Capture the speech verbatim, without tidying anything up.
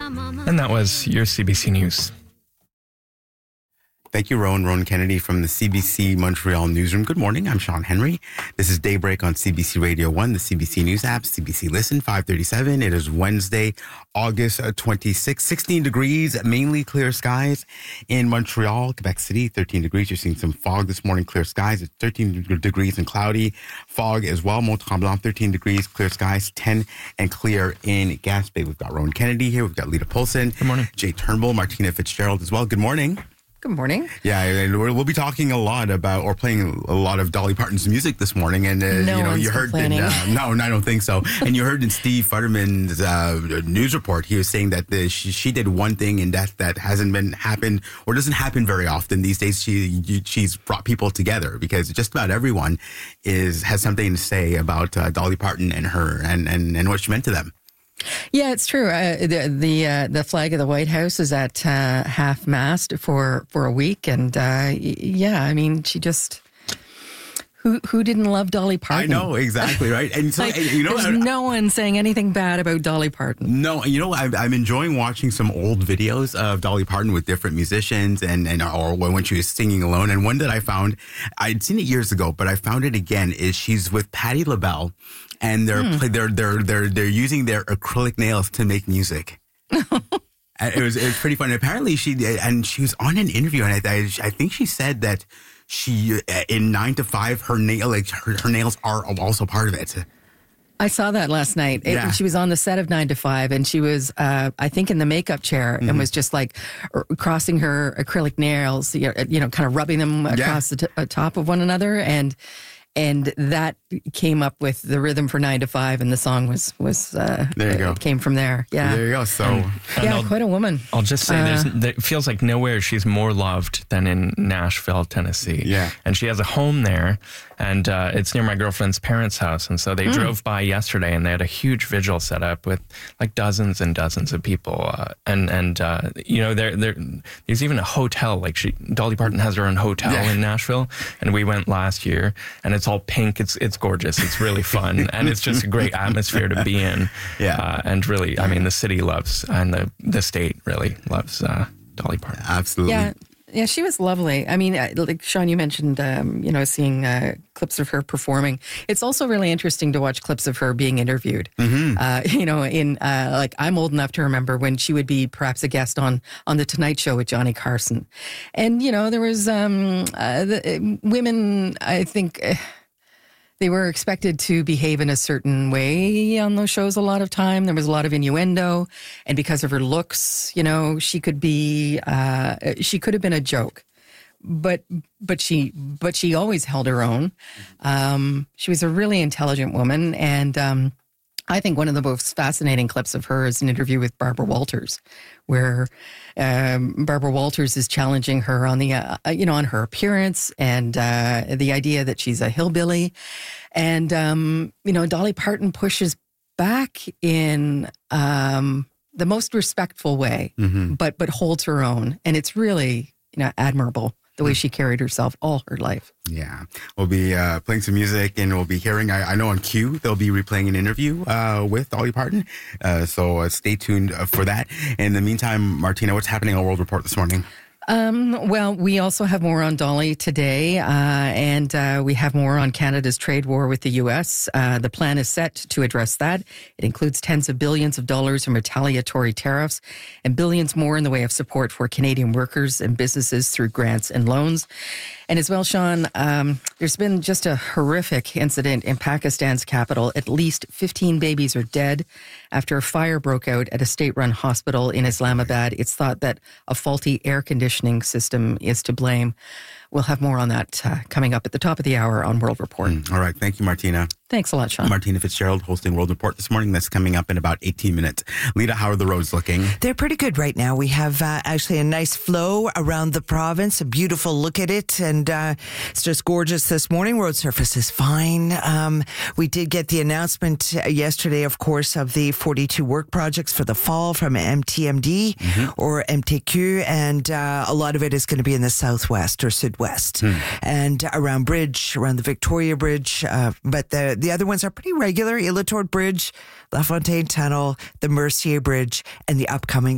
And that was your C B C News. Thank you, Rowan. Rowan Kennedy from the C B C Montreal newsroom. Good morning. I'm Sean Henry. This is Daybreak on C B C Radio one, the C B C News app, C B C Listen, five thirty-seven. It is Wednesday, August twenty-sixth, sixteen degrees, mainly clear skies in Montreal, Quebec City, thirteen degrees. You're seeing some fog this morning, clear skies. It's thirteen degrees and cloudy. Fog as well. Mont-Tremblant, thirteen degrees, clear skies, ten and clear in Gaspé. We've got Rowan Kennedy here. We've got Lita Polson. Good morning. Jay Turnbull, Martina Fitzgerald as well. Good morning. Good morning. Yeah, and we'll be talking a lot about, or playing a lot of Dolly Parton's music this morning. And, uh, no you know, one's you heard, in, complaining. uh, no, no, I don't think so. And you heard in Steve Futterman's uh, news report, he was saying that the, she, she did one thing and that, that hasn't been happened or doesn't happen very often these days. She, she's brought people together because just about everyone is, has something to say about uh, Dolly Parton and her and, and, and what she meant to them. Yeah, it's true. Uh, the the uh, the flag of the White House is at uh, half mast for for a week, and uh, yeah, I mean, she just who who didn't love Dolly Parton? I know exactly right, and so like, and, you know, there's I, no one saying anything bad about Dolly Parton. No, you know, I'm, I'm enjoying watching some old videos of Dolly Parton with different musicians and, and or when she was singing alone. And one that I found, I'd seen it years ago, but I found it again, is she's with Patti LaBelle and they're, Hmm. play, they're, they're, they're, they're using their acrylic nails to make music. And it was, it was pretty fun. Apparently she, and she was on an interview and I, I, I think she said that she, in nine to five, her nail, like her, her nails are also part of it. I saw that last night. It- Yeah. she was on the set of Nine to Five, and she was, uh, I think, in the makeup chair, Mm-hmm. and was just like r- crossing her acrylic nails, you know, you know, kind of rubbing them across the t- uh, top of one another, and and that came up with the rhythm for Nine to Five, and the song was was uh, There you go. It came from there. Yeah, There you go. So, And yeah, I'll- quite a woman. I'll just say, Uh, there's, there, it feels like nowhere she's more loved than in Nashville, Tennessee. Yeah. And she has a home there, and uh, it's near my girlfriend's parents' house. And so they drove by yesterday, and they had a huge vigil set up with like dozens and dozens of people. Uh, and and uh, you know, there there there's even a hotel. Like she, Dolly Parton has her own hotel Yeah. in Nashville, and we went last year, and it's all pink. It's it's gorgeous. It's really fun, and it's just a great atmosphere to be in. Yeah. Uh, and really, I mean, the city loves, and the the state really loves uh, Dolly Parton. absolutely. Yeah, yeah, she was lovely. I mean, uh, like Sean, you mentioned, um, you know, seeing uh, clips of her performing. It's also really interesting to watch clips of her being interviewed. Uh, you know, in uh, like I'm old enough to remember when she would be perhaps a guest on on the Tonight Show with Johnny Carson, and you know, there was um, uh, the, uh, women. I think. Uh, They were expected to behave in a certain way on those shows a lot of time. There was a lot of innuendo. And because of her looks, you know, she could be, uh, she could have been a joke. But but she but she always held her own. Um, she was a really intelligent woman. And um, I think one of the most fascinating clips of her is an interview with Barbara Walters, where um, Barbara Walters is challenging her on the, uh, you know, on her appearance and uh, the idea that she's a hillbilly. And, um, you know, Dolly Parton pushes back in um, the most respectful way, Mm-hmm. but but holds her own. And it's really, you know, admirable the way she carried herself all her life. Yeah, we'll be uh, playing some music and we'll be hearing, I, I know on Q, they'll be replaying an interview uh, with Dolly Parton. Uh, so uh, stay tuned uh, for that. In the meantime, Martina, what's happening on World Report this morning? Um, well, we also have more on Dolly today, uh, and uh, we have more on Canada's trade war with the U S. Uh, the plan is set to address that. It includes tens of billions of dollars in retaliatory tariffs and billions more in the way of support for Canadian workers and businesses through grants and loans. And as well, Sean, um, there's been just a horrific incident in Pakistan's capital. At least fifteen babies are dead after a fire broke out at a state-run hospital in Islamabad. It's thought that a faulty air conditioning system is to blame. We'll have more on that uh, coming up at the top of the hour on World Report. Mm, all right. Thank you, Martina. Thanks a lot, Sean. Martina Fitzgerald hosting World Report this morning. That's coming up in about eighteen minutes. Lita, how are the roads looking? They're pretty good right now. We have uh, actually a nice flow around the province, a beautiful look at it, and uh, it's just gorgeous this morning. Road surface is fine. Um, we did get the announcement yesterday, of course, of the forty-two work projects for the fall from M T M D mm-hmm. or M T Q, and uh, a lot of it is going to be in the southwest or sudwest hmm. and around Bridge, around the Victoria Bridge, uh, but the The other ones are pretty regular. Ilotord Bridge, La Fontaine Tunnel, the Mercier Bridge, and the upcoming